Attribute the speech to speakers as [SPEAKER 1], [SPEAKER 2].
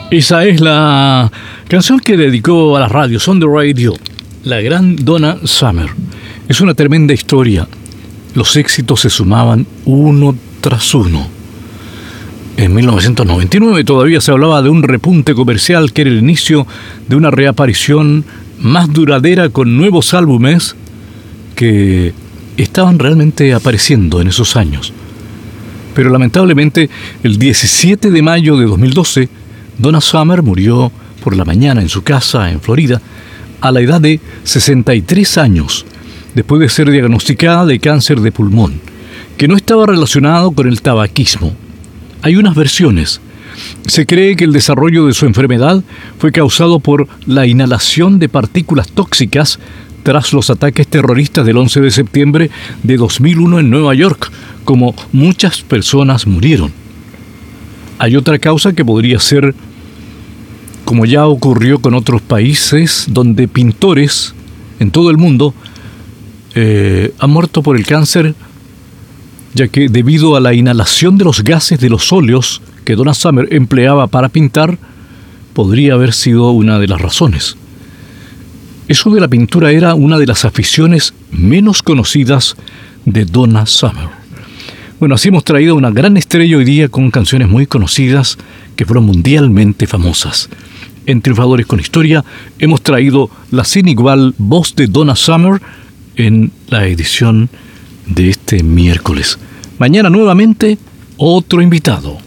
[SPEAKER 1] Esa es la canción que dedicó a las radios On The Radio, la gran Donna Summer. Es una tremenda historia. Los éxitos se sumaban uno tras uno. En 1999 todavía se hablaba de un repunte comercial que era el inicio de una reaparición más duradera con nuevos álbumes que estaban realmente apareciendo en esos años. Pero lamentablemente, el 17 de mayo de 2012, Donna Summer murió por la mañana en su casa en Florida a la edad de 63 años, después de ser diagnosticada de cáncer de pulmón, que no estaba relacionado con el tabaquismo. Hay unas versiones. Se cree que el desarrollo de su enfermedad fue causado por la inhalación de partículas tóxicas tras los ataques terroristas del 11 de septiembre de 2001 en Nueva York, como muchas personas murieron. Hay otra causa que podría ser, como ya ocurrió con otros países, donde pintores en todo el mundo han muerto por el cáncer, ya que debido a la inhalación de los gases de los óleos que Donna Summer empleaba para pintar, podría haber sido una de las razones. Eso de la pintura era una de las aficiones menos conocidas de Donna Summer. Bueno, así hemos traído una gran estrella hoy día con canciones muy conocidas que fueron mundialmente famosas. En Triunfadores con Historia hemos traído la sin igual voz de Donna Summer en la edición de este miércoles. Mañana nuevamente otro invitado.